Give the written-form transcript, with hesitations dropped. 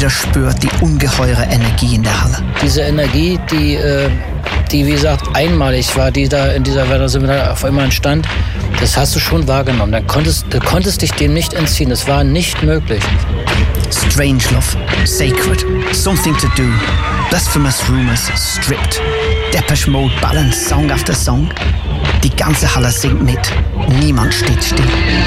Jeder spürt die ungeheure Energie in der Halle. Diese Energie, die wie gesagt einmalig war, die da in dieser Werder Seminar auf einmal entstand, das hast du schon wahrgenommen. Du konntest dich dem nicht entziehen. Das war nicht möglich. Strangelove, Sacred, Something to Do, Blasphemous Rumors, Stripped, Depeche Mode Balance, Song after Song. Die ganze Halle singt mit. Niemand steht still.